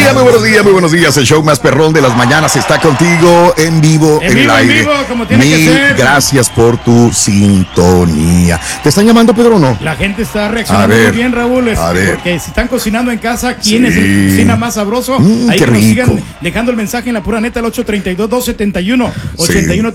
muy buenos días. El show más perrón de las mañanas está contigo en vivo, en el aire. En vivo, como tiene que ser. Gracias por tu sintonía. ¿Te están llamando, Pedro, o no? La gente está reaccionando muy bien, Raúl. Porque si están cocinando en casa, ¿quién es el que cocina más sabroso? Ahí qué que nos rico. sigan dejando el mensaje en la pura neta, el 832-271-81.